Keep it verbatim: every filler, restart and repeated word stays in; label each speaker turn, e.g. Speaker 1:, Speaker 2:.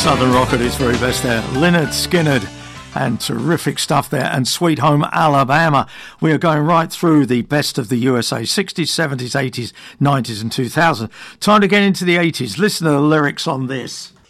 Speaker 1: Southern rock at its very best there. Lynyrd Skynyrd, and terrific stuff there. And Sweet Home Alabama. We are going right through the best of the U S A, sixties, seventies, eighties, nineties and two thousand. Time to get into the eighties. Listen to the lyrics on this.